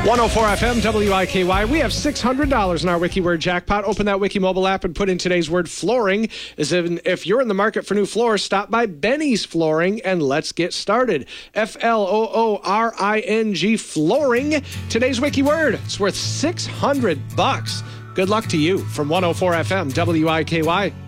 104 FM, WIKY. We have $600 in our WikiWord jackpot. Open that Wiki mobile app and put in today's word flooring. As if you're in the market for new floors, stop by Benny's Flooring and let's get started. Flooring, flooring. Today's Wiki word. It's worth $600. Good luck to you from 104 FM, WIKY.